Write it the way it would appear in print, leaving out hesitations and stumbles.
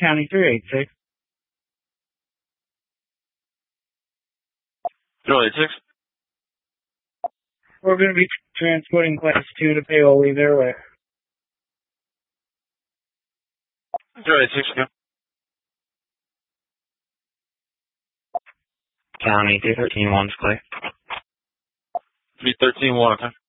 County 386. 386. We're going to be transporting Class 2 to Payole Leave Airway. 386, okay. County 313-1's clear. 313-1, okay.